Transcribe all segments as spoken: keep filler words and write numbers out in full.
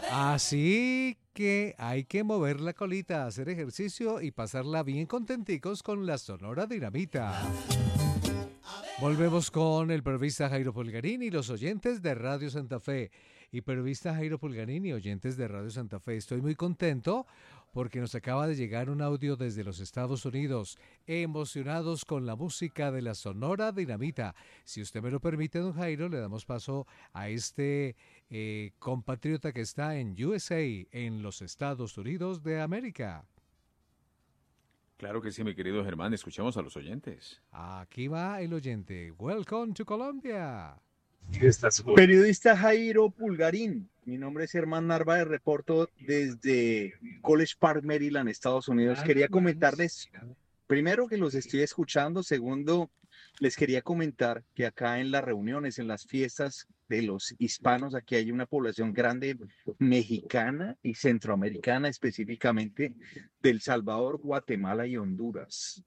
Así que hay que mover la colita, hacer ejercicio y pasarla bien contenticos con la Sonora Dinamita. Volvemos con el periodista Jairo Pulgarín y los oyentes de Radio Santa Fe. Y periodista Jairo Pulgarín y oyentes de Radio Santa Fe, estoy muy contento porque nos acaba de llegar un audio desde los Estados Unidos, emocionados con la música de la Sonora Dinamita. Si usted me lo permite, don Jairo, le damos paso a este eh, compatriota que está en U S A, en los Estados Unidos de América. Claro que sí, mi querido Germán, escuchemos a los oyentes. Aquí va el oyente. Welcome to Colombia. Periodista Jairo Pulgarín, mi nombre es Germán Narváez, reporto desde College Park, Maryland, Estados Unidos. Quería comentarles, primero, que los estoy escuchando. Segundo, les quería comentar que acá en las reuniones, en las fiestas de los hispanos, aquí hay una población grande mexicana y centroamericana, específicamente de El Salvador, Guatemala y Honduras.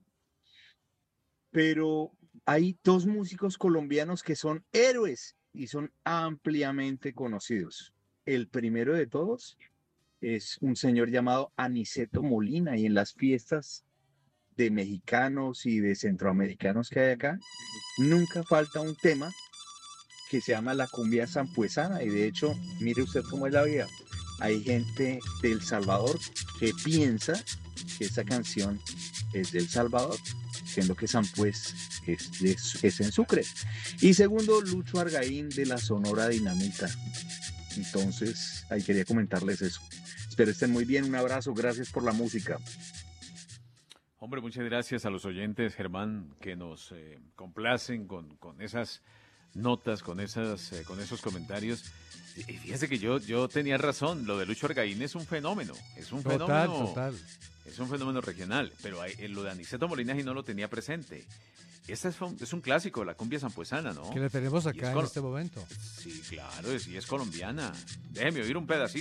Pero hay dos músicos colombianos que son héroes y son ampliamente conocidos. El primero de todos es un señor llamado Aniceto Molina, y en las fiestas de mexicanos y de centroamericanos que hay acá, nunca falta un tema que se llama la cumbia sampuesana. Y de hecho, mire usted cómo es la vida. Hay gente de El Salvador que piensa que esa canción es de El Salvador, siendo que Sampués es, es, es en Sucre. Y segundo, Lucho Argaín de la Sonora Dinamita. Entonces, ahí quería comentarles eso. Espero estén muy bien, un abrazo, gracias por la música. Hombre, muchas gracias a los oyentes, Germán, que nos eh, complacen con, con esas notas, con esas, eh, con esos comentarios. Y fíjese que yo, yo tenía razón, lo de Lucho Argaín es un fenómeno, es un Total, fenómeno, total. es un fenómeno regional, pero hay, eh, lo de Aniceto Molina y no lo tenía presente. Este es un, es un clásico, la cumbia sampuesana, ¿no? Que le tenemos Y acá es en col- este momento. Sí, claro, es, y es colombiana. Déjeme oír un pedacito.